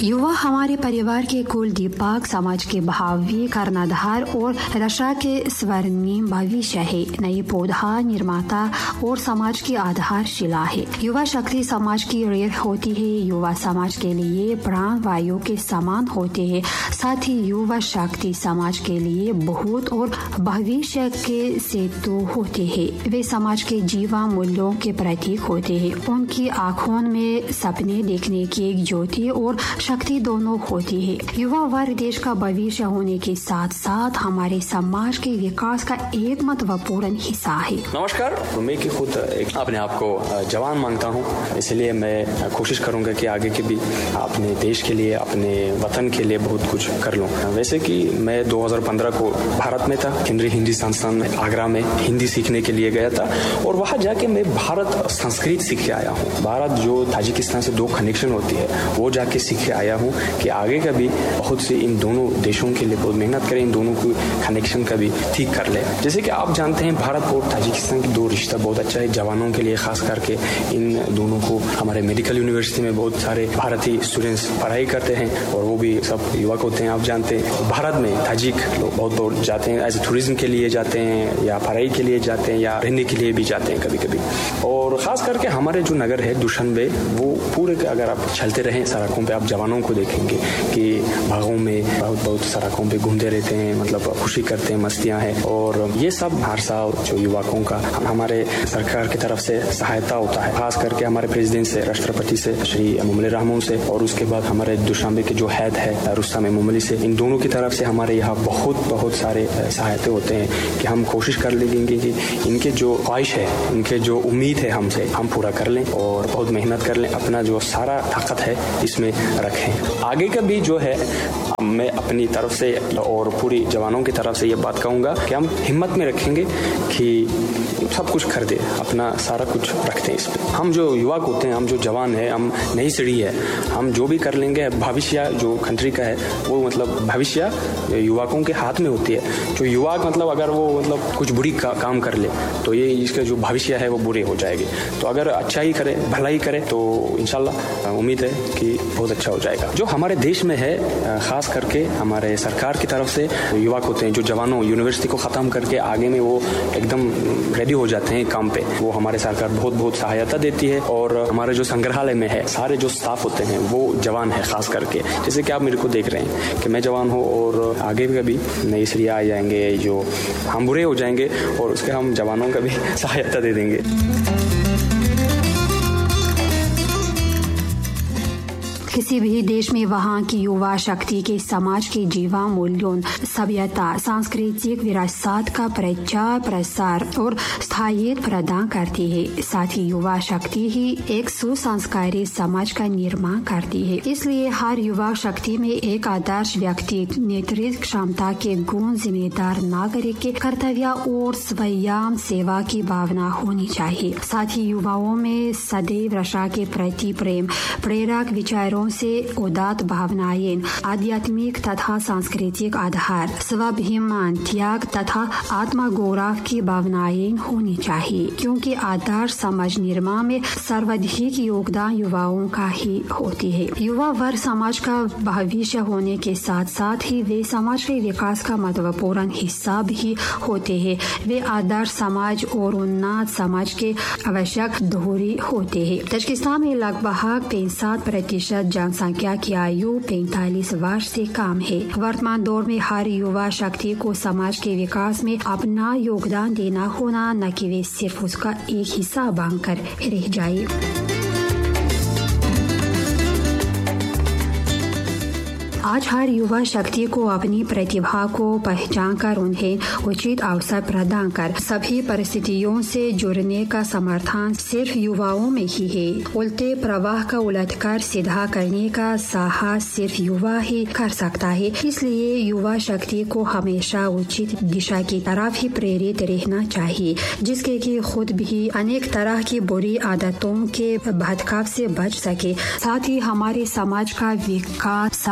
युवा हमारे परिवार के कुल दीपक, समाज के भावी कर्णधार और राष्ट्र के स्वर्णिम भविष्य है। नई पौधा निर्माता और समाज की आधारशिला है। युवा शक्ति समाज की रीढ़ होती है। युवा समाज के लिए प्राण वायु के समान होते हैं। साथ ही युवा शक्ति समाज के लिए बहुत और भविष्य के सेतु होते हैं। वे समाज के जीवन मूल्यों के प्रतीक होते हैं। उनकी आंखों में सपने देखने की एक ज्योति और शक्ति दोनों होती है। युवा वर्ग देश का भविष्य होने के साथ साथ हमारे समाज के विकास का एक महत्वपूर्ण हिस्सा है। नमस्कार, मैं कि खुद अपने आप को जवान मानता हूँ, इसलिए मैं कोशिश करूँगा कि आगे के भी अपने देश के लिए, अपने वतन के लिए बहुत कुछ कर लूँ। वैसे कि मैं 2015 को भारत में था, केंद्रीय हिंदी संस्थान में आगरा में हिंदी सीखने के लिए गया था और वहाँ जाके मैं भारत संस्कृत सीख के आया हूँ। भारत जो ताजिकिस्तान से 2 कनेक्शन होती है वो जाके सीख के आया हूँ कि आगे का भी बहुत से इन दोनों देशों के लिए बहुत मेहनत करें, इन दोनों को कनेक्शन का भी ठीक कर ले। जैसे कि आप जानते हैं भारत और ताजिकिस्तान की 2 रिश्ता बहुत अच्छा है जवानों के लिए, खास करके इन दोनों को हमारे मेडिकल यूनिवर्सिटी में बहुत सारे भारतीय स्टूडेंट्स पढ़ाई करते हैं और वो भी सब युवक होते हैं। आप जानते हैं भारत में ताजिक लोग बहुत जाते हैं, एज टूरिज्म के लिए जाते हैं या पढ़ाई के लिए जाते हैं या रहने के लिए भी जाते हैं कभी कभी। और खास करके हमारे जो नगर है दुशान्बे, वो पूरे अगर आप चलते रहें सड़कों पे आप जवानों को देखेंगे कि बागों में बहुत सड़कों पे घूमते रहते हैं, मतलब खुशी करते हैं, मस्तियां हैं। और ये सब हर साल जो युवकों का हमारे सरकार की तरफ से सहायता होता है, खास करके हमारे प्रेसिडेंट से, राष्ट्रपति से श्री मुमले रहमान से और उसके बाद हमारे दुशान्बे के जो हेड है रुस्तम मुमली से, इन दोनों की तरफ से हमारे यहाँ बहुत सारे सहायता होते हैं कि हम कोशिश कर लेंगे कि इनके जो ख्वाहिश है, इनके जो उम्मीद है हमसे, हम पूरा कर लें और बहुत मेहनत कर लें, अपना जो सारा ताकत है इसमें रखें। आगे का भी जो है मैं अपनी तरफ से और पूरी जवानों की तरफ से ये बात कहूँगा कि हम हिम्मत में रखेंगे कि सब कुछ कर दे, अपना सारा कुछ रखते हैं इस पे। हम जो युवक होते हैं, हम जो जवान है, हम नई सीढ़ी है, हम जो भी कर लेंगे, भविष्य जो कंट्री का है वो मतलब भविष्य युवकों के हाथ में होती है। जो युवक मतलब अगर वो मतलब कुछ बुरी काम कर ले तो ये इसका जो भविष्य है वो बुरे हो जाएगी। तो अगर अच्छा ही करे, भलाई करे तो इंशाल्लाह उम्मीद है कि बहुत अच्छा हो जाएगा। जो हमारे देश में है, खास करके हमारे सरकार की तरफ से युवक होते हैं, जो जवानों यूनिवर्सिटी को ख़त्म करके आगे में वो एकदम रेडी हो जाते हैं काम पे, वो हमारे सरकार बहुत सहायता देती है। और हमारे जो संग्रहालय में है सारे जो स्टाफ होते हैं वो जवान है, खास करके जैसे कि आप मेरे को देख रहे हैं कि मैं जवान हूँ और आगे भी नई सीढ़ी आ जाएंगे, जो हम बुरे हो जाएंगे और उसके हम जवानों का भी सहायता दे देंगे। किसी भी देश में वहाँ की युवा शक्ति के समाज के जीवन मूल्यों, सभ्यता, सांस्कृतिक विरासत का प्रचार प्रसार और स्थायित्व प्रदान करती है। साथ ही युवा शक्ति ही एक सुसंस्कारी समाज का निर्माण करती है। इसलिए हर युवा शक्ति में एक आदर्श व्यक्ति, नेतृत्व क्षमता के गुण, जिम्मेदार नागरिक के कर्तव्य और स्वयं सेवा की भावना होनी चाहिए। साथ ही युवाओं में सदैव राष्ट्र के प्रति प्रेम, प्रेरक विचारों से उदात्त भावनाएं, आध्यात्मिक तथा सांस्कृतिक आधार, स्वाभिमान, त्याग तथा आत्मगौरव की भावनाएं होनी चाहिए, क्योंकि आदर्श समाज निर्माण में सर्वाधिक योगदान युवाओं का ही होती है। युवा वर्ग समाज का भविष्य होने के साथ साथ ही वे समाज के विकास का महत्वपूर्ण हिस्सा भी होते हैं। वे आदर्श समाज और उन्नत समाज के आवश्यक धोरी होते हैं। ताजिकिस्तान में लगभग 65% जनसंख्या की आयु 45 वर्ष से कम है। वर्तमान दौर में हर युवा शक्ति को समाज के विकास में अपना योगदान देना होना, न कि वे सिर्फ उसका एक हिस्सा बनकर रह जाए। आज हर युवा शक्ति को अपनी प्रतिभा को पहचान कर उन्हें उचित अवसर प्रदान कर सभी परिस्थितियों से जुड़ने का समर्थन सिर्फ युवाओं में ही है। उल्टे प्रवाह का उलटकर सीधा करने का साहस सिर्फ युवा ही कर सकता है। इसलिए युवा शक्ति को हमेशा उचित दिशा की तरफ ही प्रेरित रहना चाहिए, जिसके कि खुद भी अनेक तरह की बुरी आदतों के भटकाव से बच सके। साथ ही हमारे समाज का विकास सफलता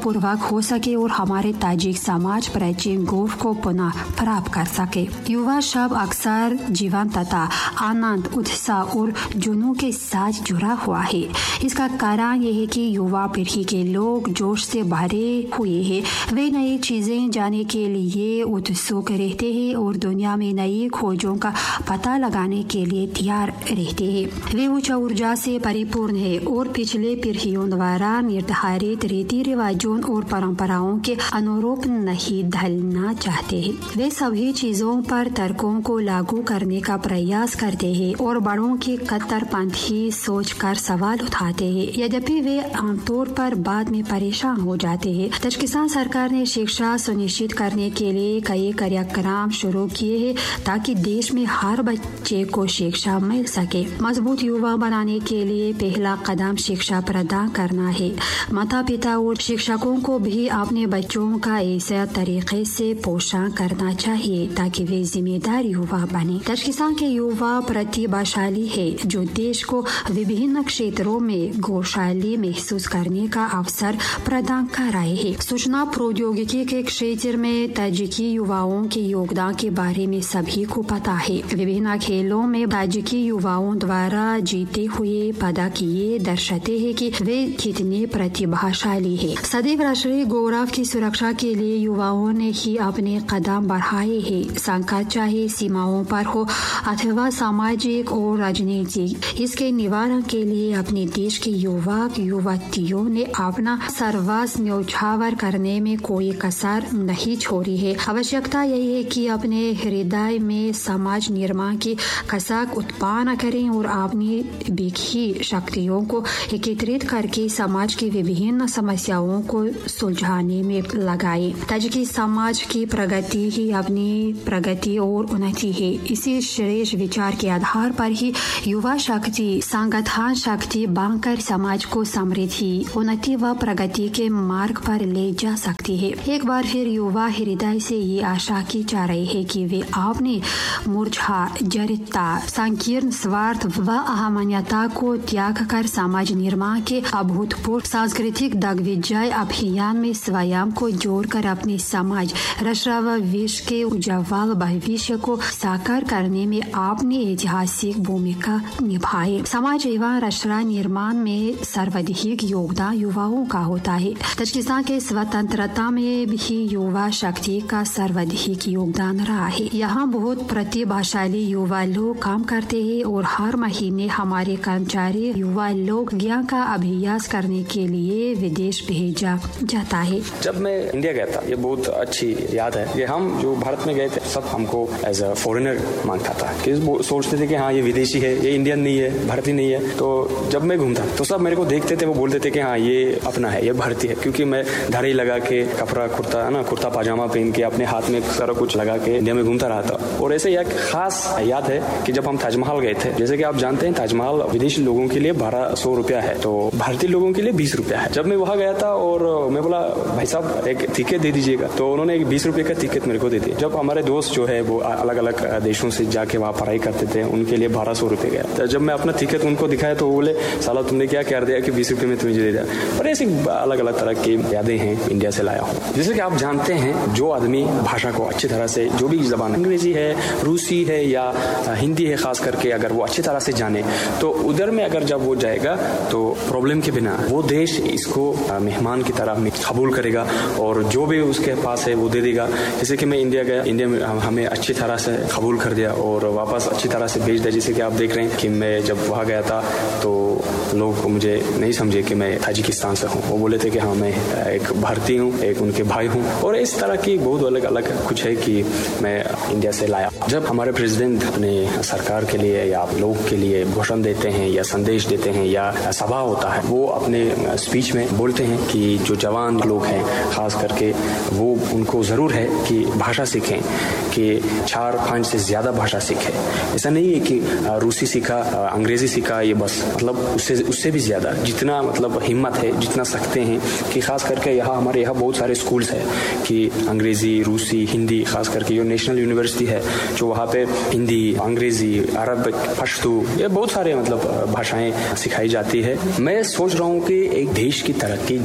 सफलतापूर्वक हो सके और हमारे ताजिक समाज प्राचीन गौरव को पुनः प्राप्त कर सके। युवा शब्द अक्सर जीवन तथा आनंद, उत्साह और जुनून के साथ जुड़ा हुआ है। इसका कारण यह है कि युवा पीढ़ी के लोग जोश से भरे हुए हैं। वे नई चीजें जानने के लिए उत्सुक रहते हैं और दुनिया में नई खोजों का पता लगाने के लिए तैयार रहते हैं। वे उच्च ऊर्जा से परिपूर्ण है और पिछले पीढ़ियों द्वारा निर्धारित रीति रिवाजों और परंपराओं के अनुरूप नहीं ढलना चाहते हैं। वे सभी चीजों पर तर्कों को लागू करने का प्रयास करते हैं और बड़ों की कट्टरपंथी सोचकर सवाल उठाते हैं। यद्यपि वे आमतौर पर बाद में परेशान हो जाते हैं। तजाकिस्तान सरकार ने शिक्षा सुनिश्चित करने के लिए कई कार्यक्रम शुरू किए हैं ताकि देश में हर बच्चे को शिक्षा मिल सके। मजबूत युवा बनाने के लिए पहला कदम शिक्षा प्रदान करना है। माता पिता और शिक्षकों को भी अपने बच्चों का ऐसे तरीके से पोषण करना चाहिए ताकि वे जिम्मेदार युवा बने। तजाकिस्तान के युवा प्रतिभाशाली है जो देश को विभिन्न क्षेत्रों में गौरवशाली महसूस करने का अवसर प्रदान कर रहे हैं। सूचना प्रौद्योगिकी के क्षेत्र में ताजिकी युवाओं के योगदान के बारे में सभी को पता है। विभिन्न खेलों में ताजिकी युवाओं द्वारा जीते हुए पदक ये दर्शाते हैं कि वे कितने प्रतिभाशाली है। सदैव राष्ट्रीय गौरव की सुरक्षा के लिए युवाओं ने ही अपने कदम बढ़ाए हैं। संकट चाहे सीमाओं पर हो अथवा सामाजिक और राजनीतिक, इसके निवारण के लिए अपने देश के युवक युवतियों ने अपना सर्वस्व न्यौछावर करने में कोई कसर नहीं छोड़ी है। आवश्यकता यही है कि अपने हृदय में समाज निर्माण की कसक उत्पन्न करें और अपनी बिखरी शक्तियों को एकत्रित करके समाज की विभिन्न समस्याओं को सुलझाने में लगाए। ताजिकी समाज की प्रगति ही अपनी प्रगति और उन्नति है। इसी श्रेष्ठ विचार के आधार पर ही युवा शक्ति संगठन शक्ति बनकर समाज को समृद्धि, उन्नति व प्रगति के मार्ग पर ले जा सकती है। एक बार फिर युवा हृदय से ये आशा की जा रही है कि वे अपने मूर्छा, जड़ता, संकीर्ण स्वार्थ व अहमियता को त्याग कर समाज निर्माण के अभूतपूर्व सांस्कृतिक दिग्विजय अभियान में स्वयं को जोड़कर अपने समाज, राष्ट्र व विश्व के उज्ज्वल भविष्य को साकार करने में अपनी ऐतिहासिक भूमिका निभाए। समाज एवं राष्ट्र निर्माण में सर्वाधिक योगदान युवाओं का होता है। तजाकिस्तान के स्वतंत्रता में भी युवा शक्ति का सर्वाधिक योगदान रहा है। यहाँ बहुत प्रतिभाशाली युवा लोग काम करते हैं और हर महीने हमारे कर्मचारी युवा लोग ज्ञान का अभ्यास करने के लिए विदेश भेजा जाता है। जब मैं इंडिया गया था, ये बहुत अच्छी याद है कि हम जो भारत में गए थे सब हमको एज अ फॉरेनर मानता था कि सोचते थे कि हाँ ये विदेशी है, ये इंडियन नहीं है, भारतीय नहीं है। तो जब मैं घूमता तो सब मेरे को देखते थे, वो बोलते थे कि हाँ ये अपना है, ये भारतीय है, क्योंकि मैं धारी लगा के कपड़ा कुर्ता पाजामा पहन के अपने हाथ में सारा कुछ लगा के इंडिया में घूमता रहा था। और ऐसे एक खास याद है कि जब हम ताजमहल गए थे, जैसे कि आप जानते हैं ताजमहल विदेशी लोगों के लिए 1200 रुपया है, तो भारतीय लोगों के लिए 20 रुपया है। जब मैं वहाँ गया था और मैं बोला भाई साहब एक टिकट दे दीजिएगा, तो उन्होंने एक 20 रुपये का टिकट मेरे को दे दिया। जब हमारे दोस्त जो है वो अलग अलग देशों से जाके वहाँ पढ़ाई करते थे, उनके लिए 1200 रुपये गया। तो जब मैं अपना टिकट उनको दिखाया तो वो बोले साला तुमने क्या कर दिया कि 20 रुपये में तुम्हें दे दिया। और ऐसी अलग अलग तरह की यादें हैं इंडिया से लाया हूँ। जैसे कि आप जानते हैं जो आदमी भाषा को अच्छी तरह से, जो भी जबान अंग्रेजी है, रूसी है या हिंदी है खास करके, अगर वो अच्छी तरह से जाने तो उधर में अगर जब वो जाएगा तो प्रॉब्लम के बिना वो देश इसको मेहमान की तरह कबूल करेगा और जो भी उसके पास है वो दे देगा। जैसे कि मैं इंडिया गया, इंडिया में हमें अच्छी तरह से कबूल कर दिया और वापस अच्छी तरह से भेज दिया। जैसे कि आप देख रहे हैं कि मैं जब वहाँ गया था तो लोग मुझे नहीं समझे कि मैं ताजिकिस्तान से हूँ, वो बोले थे कि हाँ मैं एक भारतीय हूँ, एक उनके भाई हूँ। और इस तरह की बहुत अलग अलग कुछ है कि मैं इंडिया से लाया। जब हमारे प्रेसिडेंट अपने सरकार के लिए या लोग के लिए घोषणा देते हैं या संदेश देते हैं या सभा होता है, वो अपने स्पीच में बोलते हैं कि जो जवान लोग हैं खास करके वो उनको ज़रूर है कि भाषा सीखें, कि 4-5 से ज़्यादा भाषा सीखें। ऐसा नहीं है कि रूसी सीखा, अंग्रेज़ी सीखा, ये बस मतलब उससे भी ज़्यादा जितना मतलब हिम्मत है, जितना सकते हैं। कि खास करके हमारे यहाँ बहुत सारे स्कूल्स हैं कि अंग्रेज़ी, रूसी, हिंदी, खास करके जो नेशनल यूनिवर्सिटी है जो वहाँ पे हिंदी, अंग्रेज़ी, अरबिक, पश्तो, ये बहुत सारे मतलब भाषाएं सिखाई जाती है। मैं सोच रहा हूँ कि एक देश की तरक्की जब होती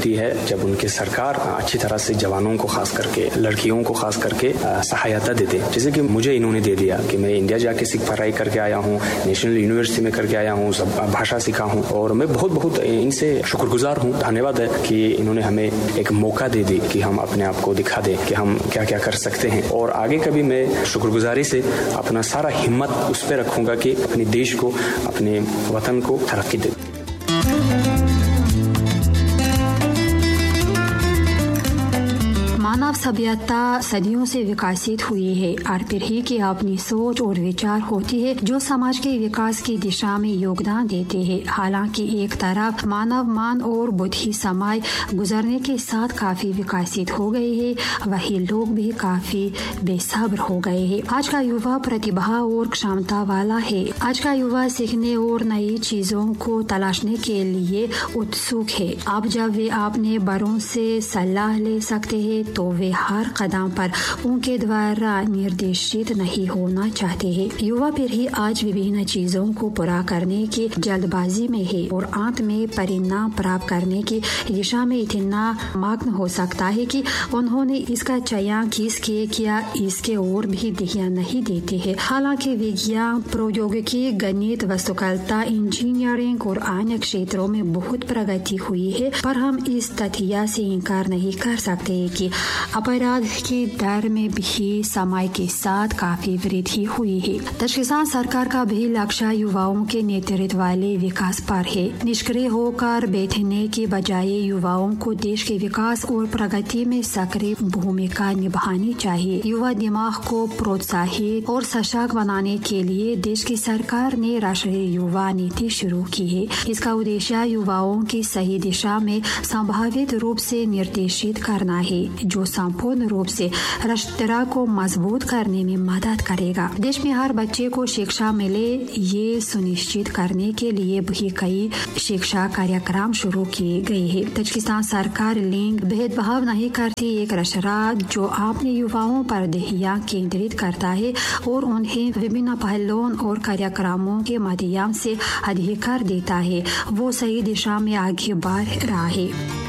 की है जब उनकी सरकार अच्छी तरह से जवानों को, खास करके लड़कियों को खास करके सहायता देते, जैसे कि मुझे इन्होंने दे दिया कि मैं इंडिया जाके सिख पढ़ाई करके आया हूँ, नेशनल यूनिवर्सिटी में करके आया हूँ, सब भाषा सीखा हूँ और मैं बहुत बहुत इनसे शुक्रगुजार हूँ। धन्यवाद है कि इन्होंने हमें एक मौका दे दी कि हम अपने आप को दिखा दें कि हम क्या क्या कर सकते हैं। और आगे कभी मैं शुक्रगुजारी से अपना सारा हिम्मत उस पर रखूंगा कि अपने देश को, अपने वतन को तरक्की दे। मानव सभ्यता सदियों से विकसित हुई है और फिर ही की अपनी सोच और विचार होती है जो समाज के विकास की दिशा में योगदान देते हैं। हालांकि एक तरफ मानव मान और बुद्धि समय गुजरने के साथ काफी विकसित हो गए हैं, वही लोग भी काफी बेसब्र हो गए हैं। आज का युवा प्रतिभा और क्षमता वाला है। आज का युवा सीखने और नई चीजों को तलाशने के लिए उत्सुक है। अब जब वे अपने बड़ों से सलाह ले सकते हैं तो वे हर कदम पर उनके द्वारा निर्देशित नहीं होना चाहते हैं। युवा पीढ़ी आज विभिन्न चीजों को पूरा करने की जल्दबाजी में है और अंत में परिणाम प्राप्त करने की दिशा में इतना मग्न हो सकता है कि उन्होंने इसका चयन किसके किया इसके ओर भी ध्यान नहीं देते हैं। हालांकि विज्ञान, प्रौद्योगिकी, गणित, वास्तुकला, इंजीनियरिंग और अन्य क्षेत्रों में बहुत प्रगति हुई है, पर हम इस तथ्य से इनकार नहीं कर सकते कि अपराध की दर में भी समय के साथ काफी वृद्धि हुई है। तजाकिस्तान सरकार का भी लक्ष्य युवाओं के नेतृत्व वाले विकास पर है। निष्क्रिय होकर बैठने के बजाय युवाओं को देश के विकास और प्रगति में सक्रिय भूमिका निभानी चाहिए। युवा दिमाग को प्रोत्साहित और सशक्त बनाने के लिए देश की सरकार ने राष्ट्रीय युवा नीति शुरू की है। इसका उद्देश्य युवाओं की सही दिशा में संभावित रूप से निर्देशित करना है, जो संपूर्ण रूप से राष्ट्र को मजबूत करने में मदद करेगा। देश में हर बच्चे को शिक्षा मिले, ये सुनिश्चित करने के लिए भी कई शिक्षा कार्यक्रम शुरू किए गए हैं। तजाकिस्तान सरकार लिंग भेदभाव नहीं करती, एक राष्ट्र जो अपने युवाओं पर ध्यान केंद्रित करता है और उन्हें विभिन्न पहलों और कार्यक्रमों के माध्यम से अधिकार देता है, वो सही दिशा में आगे बढ़ रहा है।